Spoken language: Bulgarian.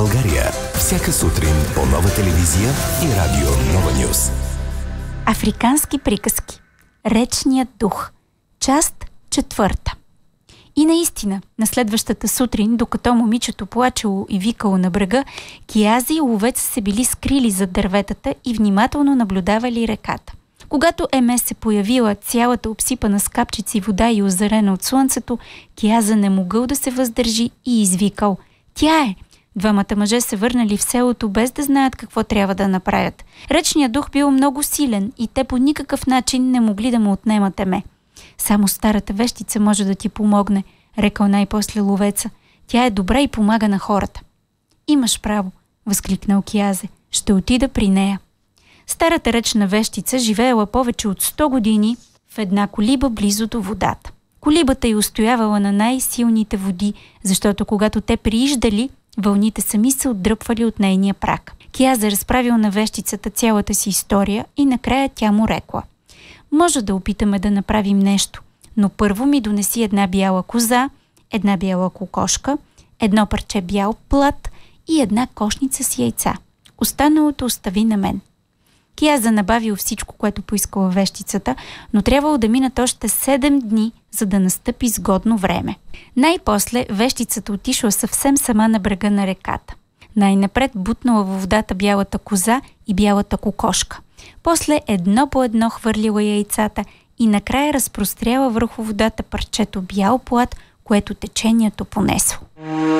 България. Всяка сутрин по Нова телевизия и радио Нова Нюз. Африкански приказки. Речният дух. Част 4. И наистина, на следващата сутрин, докато момичето плачело и викало на брега, Киази и ловец се били скрили зад дърветата и внимателно наблюдавали реката. Когато Еме се появила цялата обсипана с капчици вода и озарена от слънцето, Киаза не могъл да се въздържи и извикал: "Тя е!" Двамата мъже се върнали в селото без да знаят какво трябва да направят. Речният дух бил много силен и те по никакъв начин не могли да му отнемат Еме. "Само старата вещица може да ти помогне", рекал най-после ловеца. "Тя е добра и помага на хората." "Имаш право", възкликнал Киазе. "Ще отида при нея." Старата речна вещица живеела повече от 100 години в една колиба близо до водата. Колибата й устоявала на най-силните води, защото когато те прииждали, вълните сами се отдръпвали от нейния прак. Киазе разправил на вещицата цялата си история и накрая тя му рекла: "Може да опитаме да направим нещо, но първо ми донеси една бяла коза, една бяла кокошка, едно парче бял плат и една кошница с яйца. Останалото остави на мен." Киаза набавил всичко, което поискала вещицата, но трябвало да минат още 7 дни, за да настъпи сгодно време. Най-после вещицата отишла съвсем сама на брега на реката. Най-напред бутнала във водата бялата коза и бялата кокошка. После едно по едно хвърлила яйцата и накрая разпростряла върху водата парчето бял плат, което течението понесло.